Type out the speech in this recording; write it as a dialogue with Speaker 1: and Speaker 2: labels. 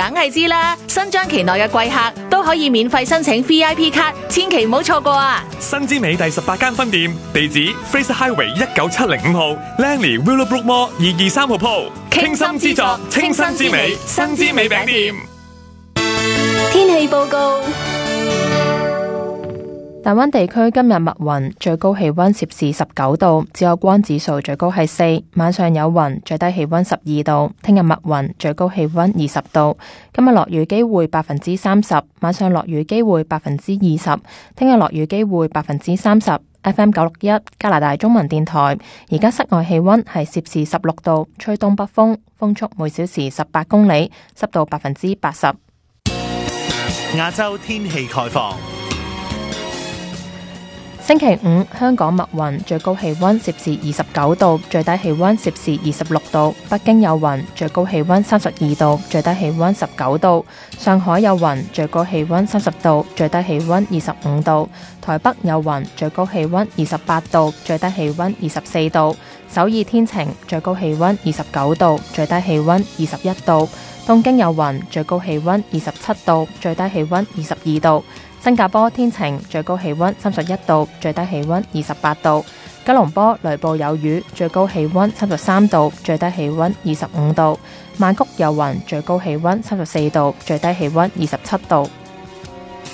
Speaker 1: 梗係知啦，新章期內嘅貴客都可以免費申請 VIP 卡，千祈唔好錯過啊！
Speaker 2: 新之美第18間分店，地址 Fraser Highway 19705號 Langley Willowbrook Mall 223號鋪，傾心之作，清新之美，新之美餅店。
Speaker 3: 天氣報告。大灣地區今日密雲，最高氣溫攝氏19度，紫外光指數最高係4，晚上有雲，最低氣溫12度。聽日密雲，最高氣溫20度。今日落雨機會30%，晚上落雨機會20%，聽日落雨機會30%。FM 961加拿大中文電台，而家室外氣溫係攝氏16度，吹東北風，風速每小時18公里，濕度80%。
Speaker 4: 亞洲天氣概況。
Speaker 3: 星期五，香港密雲，最高氣溫攝氏29度，最低氣溫攝氏26度。北京有雲，最高氣溫32度，最低氣溫19度。上海有雲，最高氣溫30度，最低氣溫25度。台北有雲，最高氣溫28度，最低氣溫24度。首爾天晴，最高氣溫29度，最低氣溫21度。東京有雲，最高氣溫27度，最低氣溫22度。新加坡天晴，最高氣溫31度，最低氣溫28度。吉隆坡雷暴有雨，最高氣溫33度，最低氣溫25度。曼谷有雲，最高氣溫34度，最低氣溫27度。